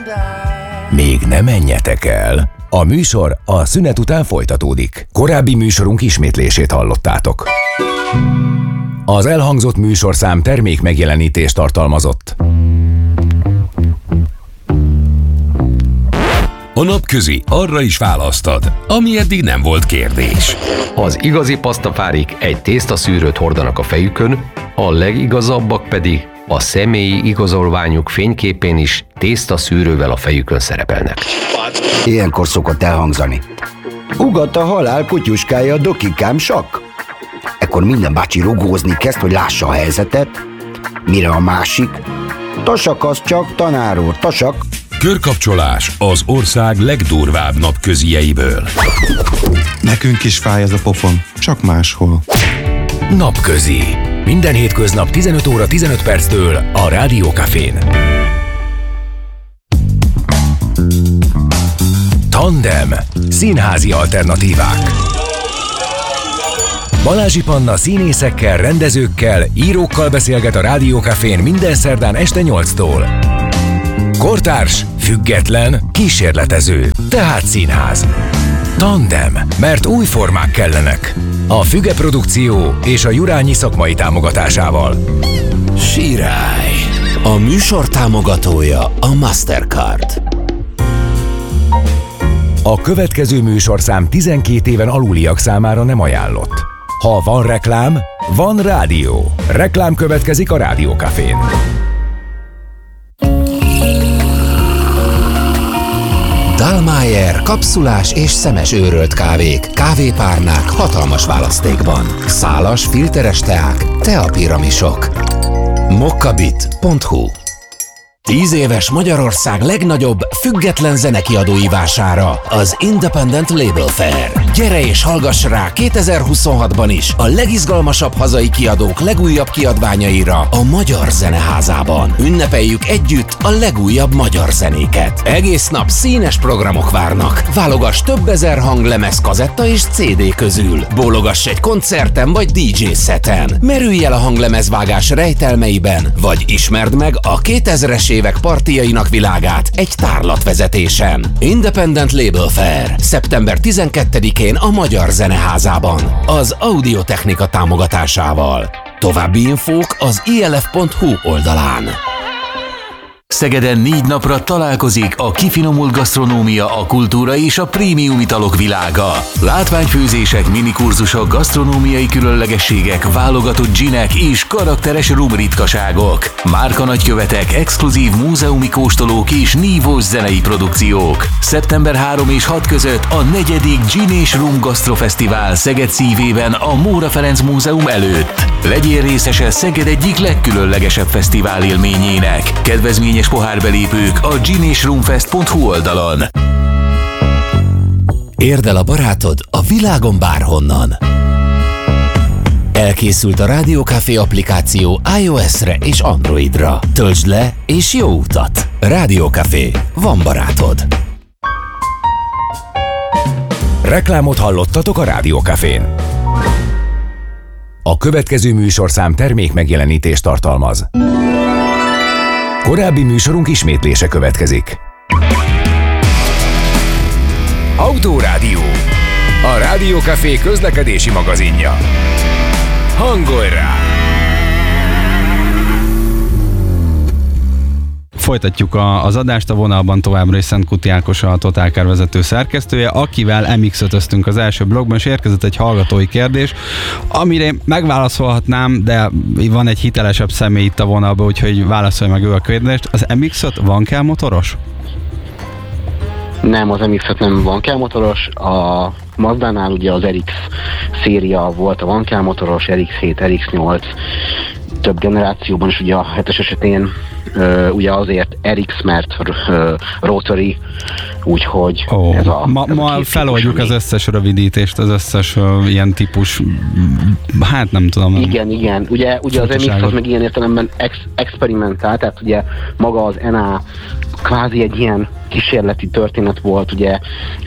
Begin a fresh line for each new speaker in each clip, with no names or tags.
Még ne menjetek el! A műsor a szünet után folytatódik. Korábbi műsorunk ismétlését hallottátok. Az elhangzott műsorszám termék megjelenítést tartalmazott.
A Napközi arra is választad, ami eddig nem volt kérdés.
Az igazi pasztafárik egy tésztaszűrőt hordanak a fejükön, a legigazabbak pedig a személyi igazolványuk fényképén is tésztaszűrővel a fejükön szerepelnek.
Ilyenkor szokott elhangzani: ugat a halál kutyuskája a dokikám sakk. Ekkor minden bácsi rugózni kezd, hogy lássa a helyzetet, mire a másik: tasak az csak, tanár úr, tasak.
Körkapcsolás az ország legdurvább napközieiből.
Nekünk is fáj ez a pofon, csak máshol.
Napközi. Minden hétköznap 15 óra 15 perctől a Rádió Cafén. Tandem. Színházi alternatívák. Balázsi Panna színészekkel, rendezőkkel, írókkal beszélget a Rádió Cafén minden szerdán este 8-tól. Kortárs, független, kísérletező, tehát színház. Tandem, mert új formák kellenek. A Füge Produkció és a Jurányi szakmai támogatásával.
Sirály. A műsor támogatója a Mastercard.
A következő műsorszám 12 éven aluliak számára nem ajánlott. Ha van reklám, van rádió. Reklám következik a Rádió Cafén.
Dallmayr kapszulás és szemes őrölt kávék, kávépárnák hatalmas választékban. Szálas, filteres teák, teapiramisok. Mokkabit.hu 10 éves Magyarország legnagyobb független zenekiadói vására, az Independent Label Fair. Gyere és hallgass rá 2026-ban is a legizgalmasabb hazai kiadók legújabb kiadványaira a Magyar Zeneházában. Ünnepeljük együtt a legújabb magyar zenéket. Egész nap színes programok várnak. Válogass több ezer hanglemez, kazetta és CD közül. Bólogass egy koncerten vagy DJ szeten. Merülj el a hanglemezvágás rejtelmeiben, vagy ismerd meg a 2000-es évek partijainak világát egy tárlatvezetésen. Independent Label Fair. Szeptember 12-én a Magyar Zeneházában. Az Audiotechnika támogatásával. További infók az ilf.hu oldalán.
Szegeden 4 napra találkozik a kifinomult gasztronómia, a kultúra és a prémium italok világa. Látványfőzések, minikurzusok, gasztronómiai különlegességek, válogatott ginek és karakteres rumritkaságok. Márkanagykövetek, exkluzív múzeumi kóstolók és nívós zenei produkciók. Szeptember 3 és 6 között a 4. Gin és Rum Gasztrofesztivál Szeged szívében a Móra Ferenc Múzeum előtt. Legyél részese Szeged egyik legkülönlegesebb fesztivál élményének. Kedvezményes pohárbelépők a ginesrumfest.hu oldalon.
Érd el a barátod a világon bárhonnan. Elkészült a Rádió Café applikáció iOS-re és Androidra. Töltsd le és jó utat! Rádió Café. Van barátod.
Reklámot hallottatok a Rádió Cafén. A következő műsorszám termék megjelenítést tartalmaz. Korábbi műsorunk ismétlése következik. Autórádió. A Rádió Café közlekedési magazinja. Hangolj rá!
Folytatjuk az adást, a vonalban továbbra is Szentkuti Ákos, a Totalcar vezető szerkesztője, akivel MX-5-öztünk az első blogban, és érkezett egy hallgatói kérdés, amire megválaszolhatnám, de van egy hitelesebb személy itt a vonalban, úgyhogy válaszolj meg ő a kérdést. Az MX-5 van kell motoros?
Nem, az MX-5 nem van kell motoros. A Mazdánál ugye az RX széria volt a van kell motoros, RX-7, RX-8, több generációban is, ugye a 7-es esetén ugye azért RX, mert rotary, úgyhogy ez a...
Ma feloldjuk az összes rövidítést, az összes ilyen típus, hát nem tudom.
Igen. Ugye az MX az meg ilyen értelemben experimentál, tehát ugye maga az NA kvázi egy ilyen kísérleti történet volt, ugye,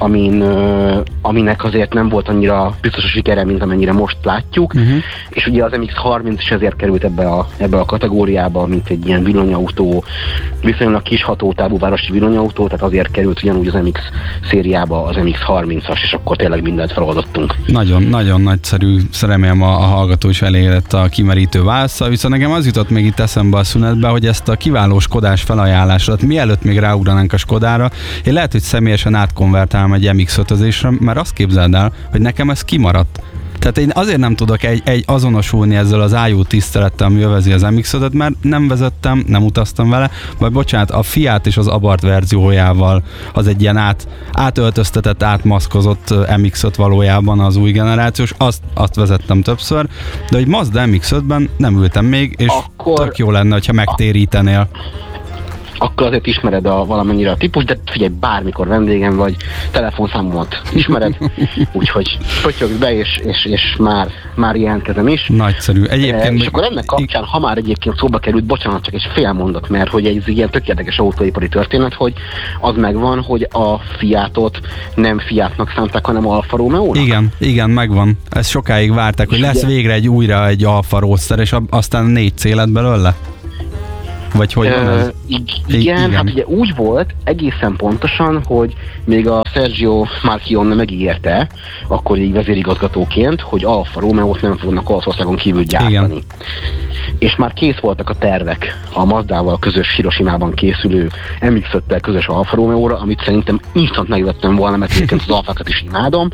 aminek azért nem volt annyira biztos a sikere, mint amennyire most látjuk, és ugye az MX-30 is ezért került ebbe a kategóriába, mint egy ilyen villanyautó, viszonylag kis hatótávú városi villanyautó, tehát azért került ugyanúgy az MX szériába az MX-30-as, és akkor tényleg mindent feloldottunk.
Nagyon, nagyon nagyszerű, remélem a hallgató is elégedett a kimerítő válaszsal, viszont nekem az jutott még itt eszembe a szünetbe, hogy ezt a kiváló Skodás felajánlásodat, mielőtt még ráugranánk a Skodára, én lehet, hogy személyesen átkonvertálom egy MX-5-özésre, mert azt képzeld el, hogy nekem ez kimaradt. Tehát én azért nem tudok egy azonosulni ezzel az ájú tisztelettel, ami övezi az MX-5-öt, mert nem vezettem, nem utaztam vele, vagy bocsánat, a Fiat és az Abarth verziójával az egy ilyen átöltöztetett, átmaszkozott MX-5 valójában az új generációs, azt vezettem többször, de hogy Mazda MX-5-ben nem ültem még, és akkor tök jó lenne, hogyha megtérítenél.
Akkor azért ismered valamennyire a típus, de figyelj, bármikor vendégem vagy, telefonszámomat ismered, úgyhogy pötyögsz be, és már jelentkezem is.
Nagyszerű.
És akkor ennek kapcsán, ha már egyébként szóba került, bocsánat, csak egy fél mondat, mert hogy egy ilyen tök érdekes autóipari történet, hogy az megvan, hogy a Fiatot nem Fiatnak szánták, hanem Alfa Romeo-nak.
Igen, megvan. Ezt sokáig várták, hogy lesz végre újra egy Alfa Roadster, és aztán 4C lett belőle? Vagy hogy van ez?
Igen, hát ugye úgy volt egészen pontosan, hogy még a Sergio Marchionne megígérte, akkor így vezérigazgatóként, hogy Alfa Romeo-t nem fognak Olaszországon kívül gyártani. Igen. És már kész voltak a tervek a Mazdával közös Hiroshimában készülő MX-5-tel közös Alfa Romeo-ra, amit szerintem instant megvettem volna, mert egyébként az Alfákat is imádom.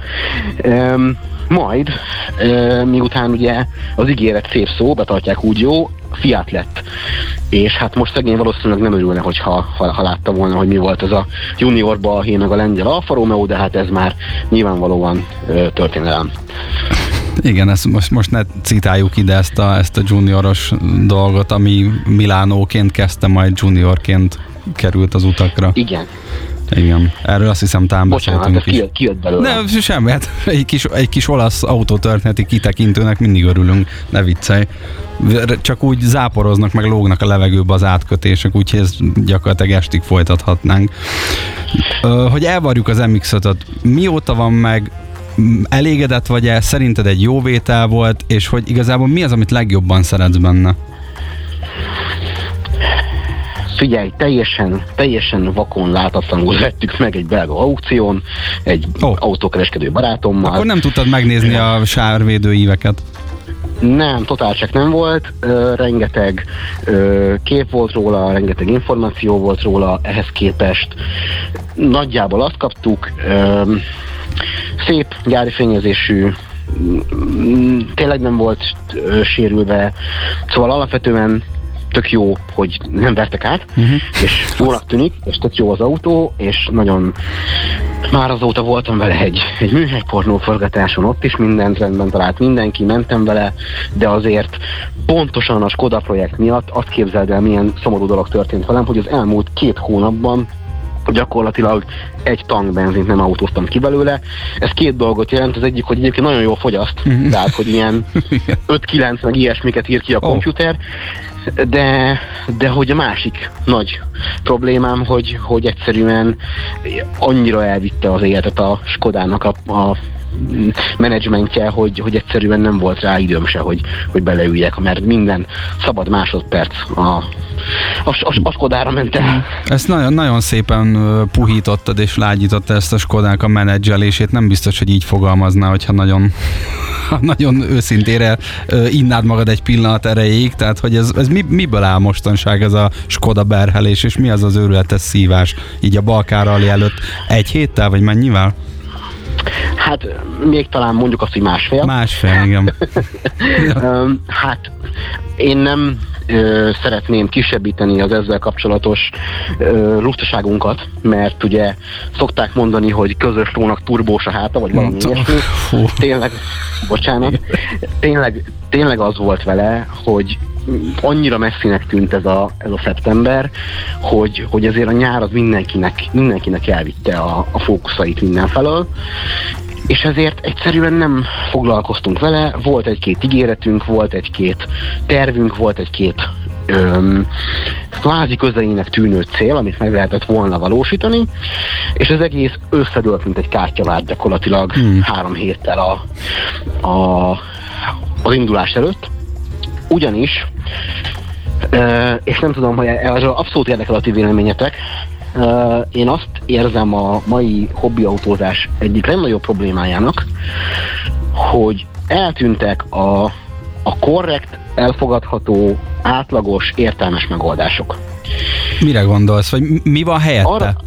Majd, miután ugye az ígéret szép szó, betartják úgy jó, Fiat lett. És hát most szegény valószínűleg nem örülne, hogyha látta volna, hogy mi volt ez a junior balhé meg a lengyel Alfa Romeo, de hát ez már nyilvánvalóan történelem.
Igen, ezt most ne citáljuk ide ezt a junioros dolgot, ami Milánóként kezdte, majd juniorként került az utakra. Igen, erről azt hiszem talán beszéltünk is.
Ki jött belőle?
Nem, semmi, hát egy kis olasz autótörténeti kitekintőnek mindig örülünk, ne viccelj. Csak úgy záporoznak, meg lógnak a levegőbe az átkötések, úgyhogy ezt gyakorlatilag estig folytathatnánk. Hogy elvarjuk az MX-5-öt, mióta van meg, elégedett vagy-e, szerinted egy jó vétel volt, és hogy igazából mi az, amit legjobban szeretsz benne?
Figyelj, teljesen vakon látatlanul vettük meg egy belga aukción, egy autókereskedő barátommal.
Akkor nem tudtad megnézni a sávvédő íveket?
Nem, totálcsak nem volt, rengeteg kép volt róla, rengeteg információ volt róla, ehhez képest nagyjából azt kaptuk, szép gyári fényezésű, tényleg nem volt sérülve, szóval alapvetően tök jó, hogy nem vertek át, és jónak tűnik, és tök jó az autó, és nagyon már azóta voltam vele egy műhelypornó forgatáson, ott is mindent rendben talált mindenki, mentem vele, de azért pontosan a Skoda projekt miatt azt képzeld el, milyen szomorú dolog történt velem, hogy az elmúlt 2 hónapban gyakorlatilag egy tank benzint nem autóztam ki belőle. Ez 2 dolgot jelent, az egyik, hogy egyébként nagyon jól fogyaszt, tehát hogy ilyen 5-9 meg ilyesmiket ír ki a komputer, de hogy a másik nagy problémám, hogy egyszerűen annyira elvitte az életet a Skodának a menedzsmentje, hogy egyszerűen nem volt rá időm se, hogy beleüljek, mert minden szabad másodperc a Skodára ment el.
Ezt nagyon, nagyon szépen puhítottad és lágyítottad ezt a Skodának a menedzselését. Nem biztos, hogy így fogalmazná, hogyha nagyon őszintére innád magad egy pillanat erejéig, tehát hogy ez miből áll mostanság ez a Skoda berhelés, és mi az az őrületes szívás így a Balkán-rally előtt 1 héttel, vagy mennyivel?
Hát még talán mondjuk azt, hogy másfél,
igen.
Hát én nem szeretném kisebbíteni az ezzel kapcsolatos lustaságunkat, mert ugye szokták mondani, hogy közös lónak turbós a háta, vagy valami ilyesmi. Tényleg, bocsánat, tényleg az volt vele, hogy annyira messzinek tűnt ez a szeptember, hogy azért a nyár az mindenkinek elvitte a fókuszait mindenfelől, és ezért egyszerűen nem foglalkoztunk vele, volt 1-2 ígéretünk, volt 1-2 tervünk, volt 1-2 kvázi közelének tűnő cél, amit meg lehetett volna valósítani, és az egész összedőlt, mint egy kártyavált gyakorlatilag 3 héttel az indulás előtt. Ugyanis, és nem tudom, hogy erről abszolút érdekel a ti véleményetek, én azt érzem a mai hobbiautózás egyik legnagyobb problémájának, hogy eltűntek a korrekt, elfogadható, átlagos, értelmes megoldások.
Mire gondolsz, vagy mi van helyette?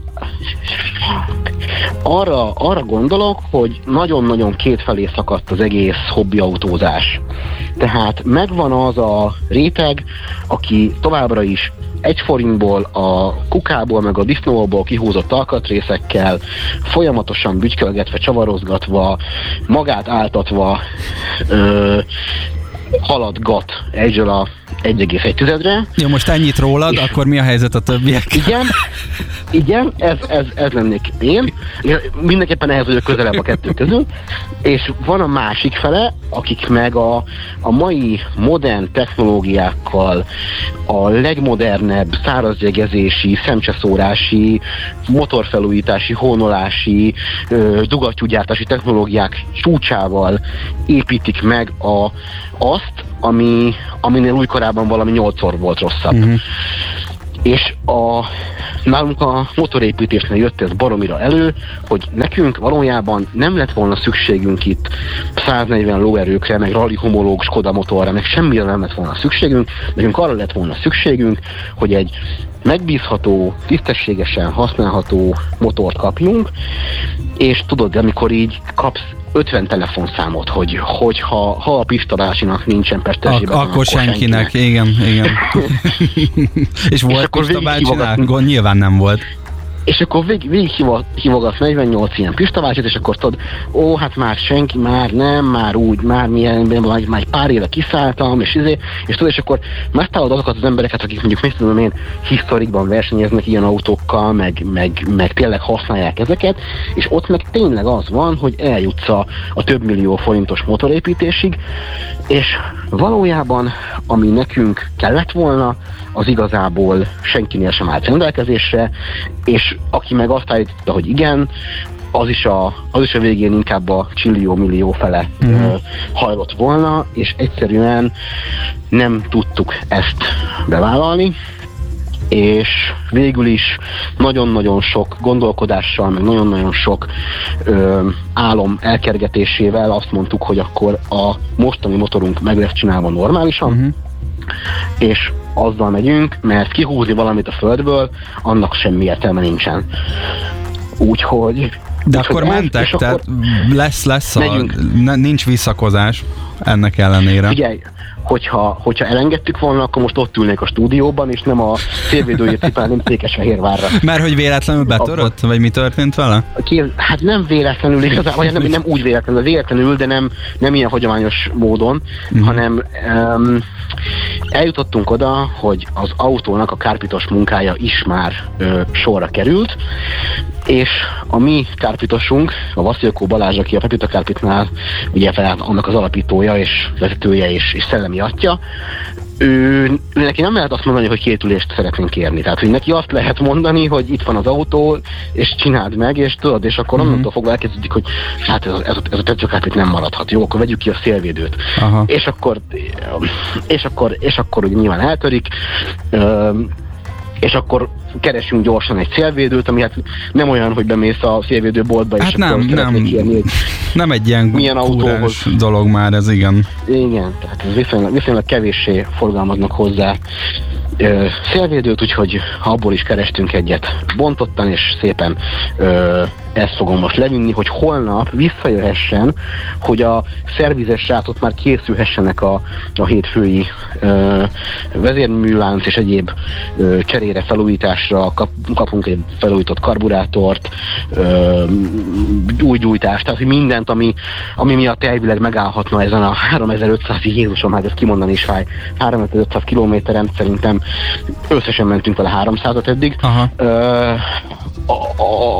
Arra gondolok, hogy nagyon-nagyon kétfelé szakadt az egész hobbiautózás. Tehát megvan az a réteg, aki továbbra is 1 forintból, a kukából, meg a disznóból kihúzott alkatrészekkel, folyamatosan bütykölgetve, csavarozgatva, magát áltatva haladgat egyről a 1,1-re.
Jó, most ennyit rólad, és akkor mi a helyzet a többiek?
Igen, ez lennék én. Mindenképpen ehhez vagyok közelebb a kettő közül. És van a másik fele, akik meg a mai modern technológiákkal, a legmodernebb szárazgyegezési, szemcseszórási, motorfelújítási, hónolási, dugattyúgyártási technológiák csúcsával építik meg azt, aminél újkorában valami 8-szor volt rosszabb. És nálunk a motorépítésnél jött ez baromira elő, hogy nekünk valójában nem lett volna szükségünk itt 140 lóerőkre, meg rally homológ Skoda motorra, meg semmire nem lett volna szükségünk, nekünk arra lett volna szükségünk, hogy egy megbízható, tisztességesen használható motort kapjunk, és tudod, amikor így kapsz 50 telefonszámot, hogy ha a Pista bácsinak nincsen Pestesében,
akkor senkinek. Igen. És volt Pista bácsinál? Nyilván nem volt.
És akkor végig hívogatsz 48 ilyen Pista bácsit, és akkor tudod, hát már senki, már nem, már úgy, már egy pár éve kiszálltam, és tudod, és akkor megtalálod azokat az embereket, akik mondjuk, mit tudom én, historikban versenyeznek ilyen autókkal, meg tényleg használják ezeket, és ott meg tényleg az van, hogy eljutsz a több millió forintos motorépítésig, és valójában, ami nekünk kellett volna, az igazából senkinél sem állt rendelkezésre, és aki meg azt állította, hogy igen, az is a végén inkább a csillió-millió fele hajlott volna, és egyszerűen nem tudtuk ezt bevállalni, és végül is nagyon-nagyon sok gondolkodással, meg nagyon-nagyon sok álom elkergetésével azt mondtuk, hogy akkor a mostani motorunk meg lesz csinálva normálisan, és azzal megyünk, mert kihúzni valamit a földből, annak semmi értelme nincsen. Úgyhogy...
De akkor mentek, tehát lesz nincs visszakozás ennek ellenére.
Figyelj, hogyha elengedtük volna, akkor most ott ülnék a stúdióban, és nem a szélvédőjét cipelném Székesfehérvárra.
Mert hogy véletlenül betörött? Vagy mi történt vele?
Hát nem véletlenül igazából, vagy nem úgy véletlenül, de nem ilyen hagyományos módon, hanem eljutottunk oda, hogy az autónak a kárpitos munkája is már sorra került, és a mi kárpitosunk, a Vasilko Balázs, aki a Pepita Kárpitnál ugye annak az alapítója és vezetője és szellemi atya, ő neki nem lehet azt mondani, hogy 2 ülést szeretnénk kérni. Tehát, hogy neki azt lehet mondani, hogy itt van az autó, és csináld meg, és tudod, és akkor onnantól fogva elkezdődik, hogy hát ez a tetszőkárpit nem maradhat. Jó, akkor vegyük ki a szélvédőt. És akkor ugye nyilván eltörik, és akkor keresünk gyorsan egy szélvédőt, ami hát nem olyan, hogy bemész a szélvédőboltba, és
hát
akkor szeretnék kérni,
nem egy ilyen autóhoz dolog már ez, igen.
Igen, tehát ez viszonylag kevéssé forgalmaznak hozzá szélvédőt, úgyhogy abból is kerestünk egyet bontottan, és szépen ezt fogom most levinni, hogy holnap visszajöhessen, hogy a szervizes srácok már készülhessenek a hétfői vezérműlánc és egyéb cserére, felújításra, kapunk egy felújított karburátort, új gyújtást, tehát hogy mindent, ami miatt elvileg megállhatna ezen a 3500, Jézusom, hát ezt kimondani is fáj, 3500 kilométeren, szerintem összesen mentünk vele 300-at eddig.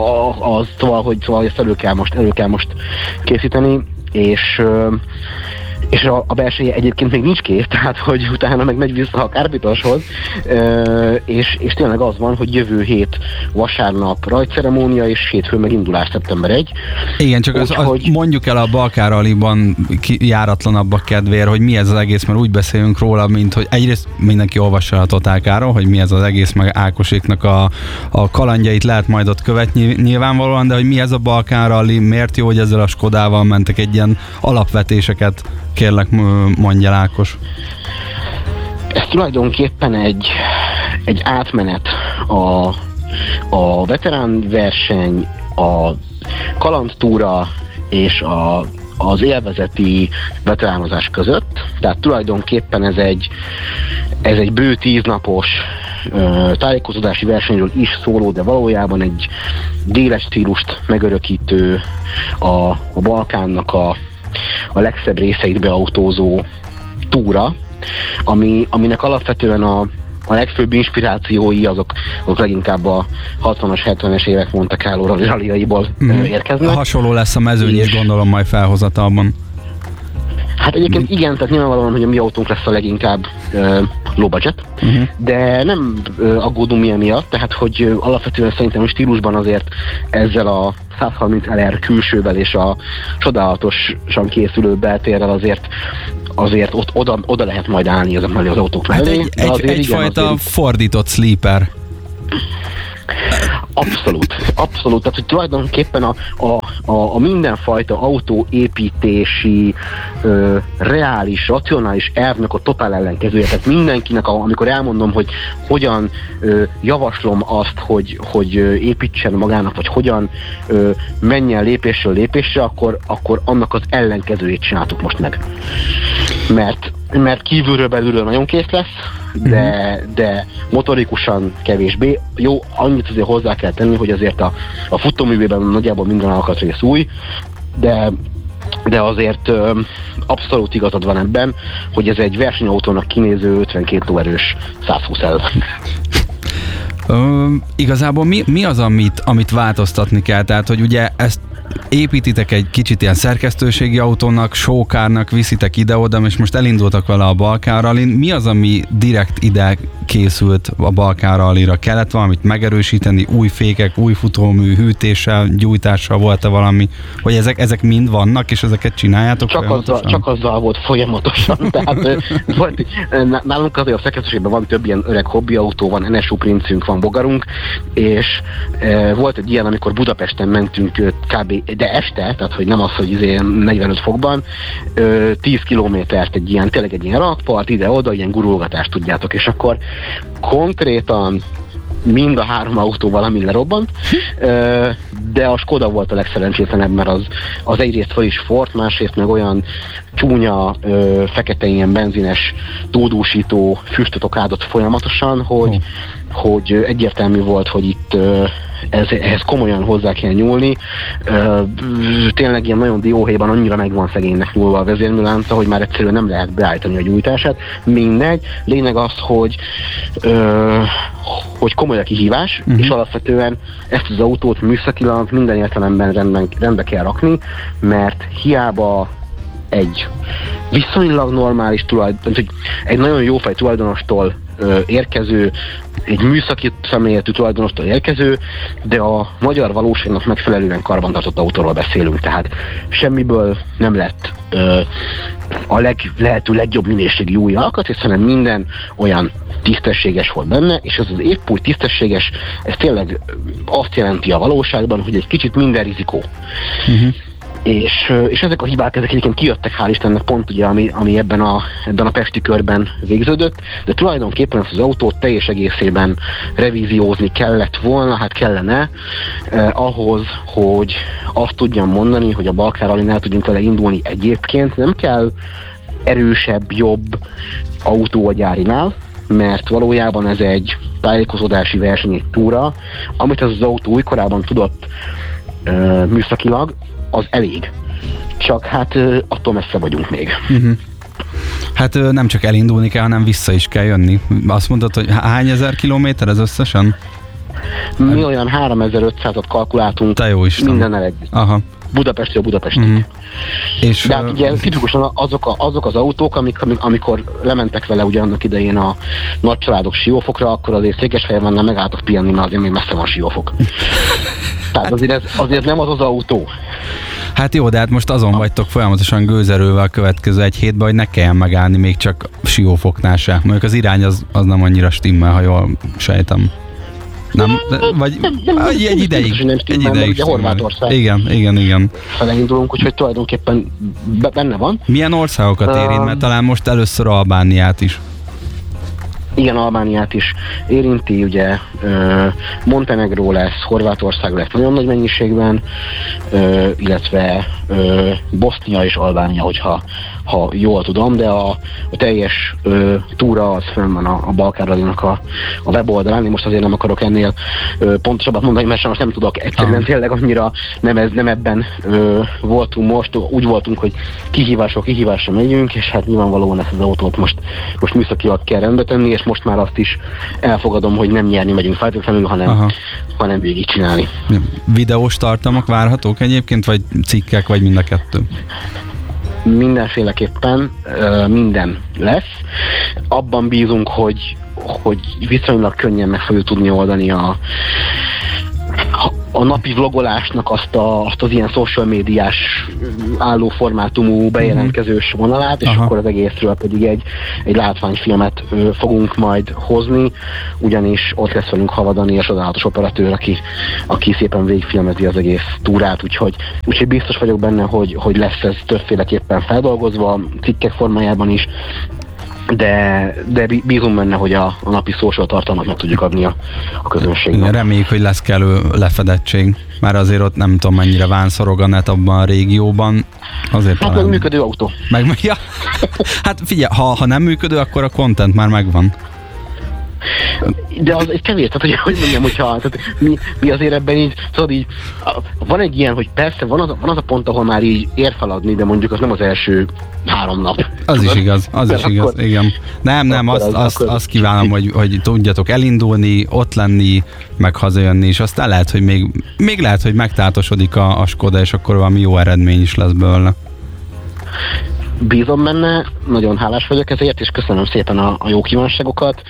Szóval, hogy ezt elő kell most készíteni, és és a belseje egyébként még nincs kész, tehát hogy utána meg megy vissza a kárbításhoz, és tényleg az van, hogy jövő hét vasárnap rajtceremónia, és hétfőn meg indulás szeptember 1.
Igen, csak az mondjuk el a Balkán Rallyban járatlanabbak kedvéért, hogy mi ez az egész, mert úgy beszélünk róla, mint hogy egyrészt mindenki olvassa a Total Car-ról, hogy mi ez az egész, meg Ákoséknak a kalandjait lehet majd ott követni nyilvánvalóan, de hogy mi ez a Balkán Rally, miért jó, hogy ezzel a Skodával mentek, egy ilyen alapvetéseket kérlek mondja Ákos.
Ez tulajdonképpen egy átmenet a veterán verseny, a kalandtúra és az élvezeti veteránozás között. Tehát tulajdonképpen ez egy bő 10 napos tájékozódási versenyről is szóló, de valójában egy déles stílust megörökítő, a Balkánnak a legszebb részeit beautózó túra, aminek alapvetően a legfőbb inspirációi azok leginkább a 60-as, 70-es évek Monte Carlo rallyjaiból érkeznek.
Hasonló lesz a mezőny is, gondolom, majd felhozatalban.
Hát egyébként igen, tehát nyilvánvalóan, hogy a mi autónk lesz a leginkább low budget, de nem aggódunk mi emiatt, tehát hogy alapvetően szerintem a stílusban azért ezzel a 130 LR külsővel és a csodálatosan készülő beltérrel azért ott oda lehet majd állni azok mellé az autók mellé.
Hát egyfajta fordított sleeper.
Abszolút. Tehát, hogy tulajdonképpen a mindenfajta autóépítési, reális, racionális elvnek a totál ellenkezője. Tehát mindenkinek, amikor elmondom, hogy hogyan javaslom azt, hogy építsen magának, vagy hogyan menjen lépésről lépésre, akkor annak az ellenkezőjét csináltuk most meg. Mert kívülről belülről nagyon kész lesz, de motorikusan kevésbé. Jó, annyit azért hozzá kell tenni, hogy azért a futóművében nagyjából minden alkatrész új, de azért abszolút igazad van ebben, hogy ez egy versenyautónak kinéző 52 lóerős 120 L.
Igazából mi az, amit változtatni kell? Tehát, hogy ugye ezt építitek egy kicsit ilyen szerkesztőségi autónak, showkárnak, viszitek ide-oda, és most elindultak vele a Balkán Rallyn. Mi az, ami direkt ide készült a Balkán Rallyra? Kellett valamit megerősíteni, új fékek, új futómű, hűtéssel, gyújtással volt-e valami? Vagy ezek mind vannak, és ezeket csináljátok folyamatosan?
Csak azzal volt folyamatosan. Tehát nálunk azért a szerkesztőségben van több ilyen öreg hobbiautó, van NSU Princünk, van Bogarunk, és volt egy ilyen, amikor Budapesten mentünk kb. De este, tehát hogy nem az, hogy 45 fokban, 10 kilométert tényleg egy ilyen rakpart, ide-oda, ilyen gurulgatást tudjátok, és akkor konkrétan mind a 3 autó valami lerobbant, de a Skoda volt a legszerencsétlenebb, mert az egyrészt fel is fort, másrészt meg olyan csúnya, fekete ilyen benzines tódúsító füstöt okádott folyamatosan, hogy egyértelmű volt, hogy itt ehhez komolyan hozzá kell nyúlni. Tényleg ilyen nagyon dióhéjban annyira meg van szegénynek nyúlva a vezérműlánca, hogy már egyszerűen nem lehet beállítani a gyújtását. Mindegy. Lényeg az, hogy komoly a kihívás, és alapvetően ezt az autót műszakilag minden értelemben rendbe kell rakni, mert hiába egy viszonylag normális egy nagyon jófej tulajdonostól érkező, egy műszaki szemléletű tulajdonostól érkező, de a magyar valóságnak megfelelően karbantartott autóról beszélünk, tehát semmiből nem lett a lehető legjobb minőségű új alkatrész, hanem minden olyan tisztességes volt benne, és ez az épp úgy tisztességes, ez tényleg azt jelenti a valóságban, hogy egy kicsit minden rizikó. És ezek a hibák, ezek egyébként kijöttek, hál' Istennek, pont ugye, ami ebben a pesti körben végződött, de tulajdonképpen ezt az autót teljes egészében revíziózni kellett volna, hát kellene ahhoz, hogy azt tudjam mondani, hogy a Balkán Rallyn el tudjunk vele indulni. Egyébként nem kell erősebb, jobb autó a gyárinál, mert valójában ez egy tájékozódási verseny, egy túra, amit ez az autó újkorában tudott műszakilag, az elég. Csak hát attól messze vagyunk még.
Hát nem csak elindulni kell, hanem vissza is kell jönni. Azt mondtad, hogy hány ezer kilométer ez összesen?
Mi olyan 3500-at kalkuláltunk
mindennel
együtt.
Aha.
Budapestről Budapestig.
És,
de hát ugye tipikusan azok az autók, amikor lementek vele ugye annak idején a nagy családok Siófokra, akkor azért Székesfehérváron megálltak pihenni, mert azért még messze van Siófok. Tehát azért nem az autó.
Hát jó, de hát most azon vagytok folyamatosan gőzerővel a következő egy hétben, hogy ne kelljen megállni még csak Siófoknál se. Mondjuk az irány az nem annyira stimmel, ha jól sejtem. Nem? Vagy egy ideig. Egy ideig
ugye Horvátország.
Igen.
Felindulunk, úgyhogy tulajdonképpen benne van.
Milyen országokat érint? Mert talán most először Albániát is.
Igen, Albániát is érinti, ugye Montenegró lesz, Horvátország lesz nagyon nagy mennyiségben, illetve Bosznia és Albánia, hogyha jól tudom, de a teljes túra az fönn van a Balkán Rallynak a weboldalán. Én most azért nem akarok ennél pontosabbat mondani, mert most nem tudok egyszerűen tényleg annyira nem ebben voltunk most. Úgy voltunk, hogy kihívásra megyünk, és hát nyilvánvalóan ezt az autót most műszakilag kell rendbe tenni, és most már azt is elfogadom, hogy nem nyerni megyünk feltétlenül, hanem végigcsinálni.
Videós tartalmak várhatók egyébként, vagy cikkek, vagy mind a kettő?
Mindenféleképpen minden lesz. Abban bízunk, hogy viszonylag könnyen meg fogjuk tudni oldani a napi vlogolásnak azt az ilyen social médiás álló formátumú bejelentkezős vonalát, és akkor az egészről pedig egy látványfilmet fogunk majd hozni, ugyanis ott lesz velünk Havadani és csodálatos operatőr, aki szépen végigfilmezi az egész túrát, úgyhogy biztos vagyok benne, hogy lesz ez többféleképpen feldolgozva, cikkek formájában is, de bízom benne, hogy a napi social tartalmat meg tudjuk adni a közönségnek.
Reméljük, hogy lesz kellő lefedettség, már azért ott nem tudom mennyire vánszorog a net abban a régióban. Azért
hát meg működő autó.
Ja. Hát figyelj, ha nem működő, akkor a content már megvan.
De az egy kevés, tehát hogy mondjam, hogyha mi azért ebben így, szóval így, van egy ilyen, hogy persze van az a pont, ahol már így ér feladni, de mondjuk az nem az első 3 nap.
Az is igaz, igen. Nem, azt kívánom, hogy tudjatok elindulni, ott lenni, meg hazajönni, és aztán lehet, hogy még lehet, hogy megtátosodik a Skoda, és akkor valami jó eredmény is lesz belőle.
Bízom benne, nagyon hálás vagyok ezért, és köszönöm szépen a jó kívánságokat,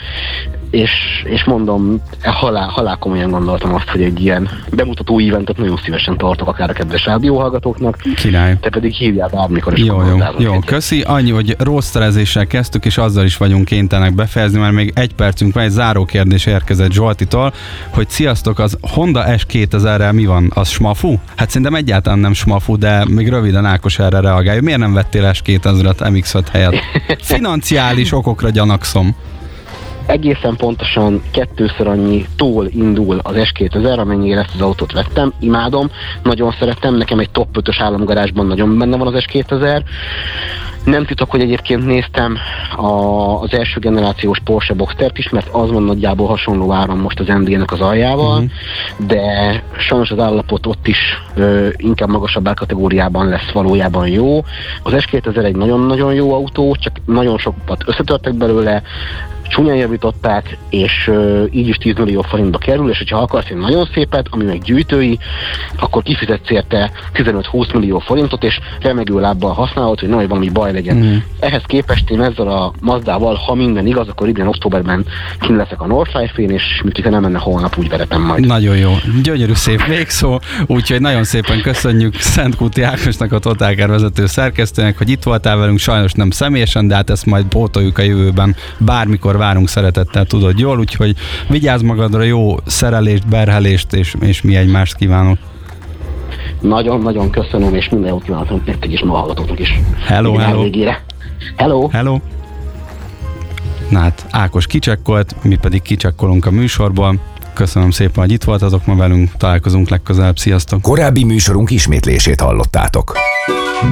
és mondom, halál komolyan gondoltam azt, hogy egy ilyen bemutató eventet nagyon szívesen tartok, akár a kedves rádióhallgatóknak.
Király.
Te pedig hívjál bármikor is.
Jó, köszi. Annyi, hogy rosterezéssel kezdtük, és azzal is vagyunk kénytelenek befejezni, mert még 1 percünk van, egy záró kérdés érkezett Zsoltitól, hogy sziasztok, az Honda S2000-rel mi van? Az smafu? Hát szerintem egyáltalán nem smafu, de még röviden Ákos erre reagálja. Miért nem vettél S2000-et MX-5 helyett? Financiális okokra gyanakszom.
Egészen pontosan 2-ször annyi-tól indul az S2000, amennyire ezt az autót vettem. Imádom, nagyon szeretem, nekem egy top 5-ös államgarázsban nagyon benne van az S2000. Nem titok, hogy egyébként néztem az első generációs Porsche Boxstert is, mert az van nagyjából hasonló áron most az MD-nek az aljával, de sajnos az állapot ott is inkább magasabb árkategóriában lesz valójában jó. Az S2000 egy nagyon-nagyon jó autó, csak nagyon sokat összetörtek belőle, csúnyán javították, és így is 10 millió forintba kerül, és hogyha akarsz egy nagyon szépet, ami meg gyűjtői, akkor kifizetsz érte 15-20 millió forintot, és remegő lábbal használod, hogy nehogy valami baj legyen. Ehhez képest én ezzel a Mazdával, ha minden igaz, akkor idén októberben kint leszek a Northlife-én, és mintha nem menne holnap, úgy veretem majd.
Nagyon jó, gyönyörű szép végszó, úgyhogy nagyon szépen köszönjük Szentkúti Ákosnak, a Total Car vezető szerkesztőnek, hogy itt voltál velünk, sajnos nem személyesen, de hát ezt majd pótoljuk a jövőben, bármikor várunk szeretettel, tudod jól, úgyhogy vigyázz magadra, jó szerelést, berhelést, és mi egymást kívánok.
Nagyon-nagyon köszönöm, és minden jót kívánok nektek is, ma hallgatóknak is.
Hello. Na hát, Ákos kicsekkolt, mi pedig kicsekkolunk a műsorból. Köszönöm szépen, hogy itt voltatok ma velünk, találkozunk legközelebb, sziasztok!
Korábbi műsorunk ismétlését hallottátok.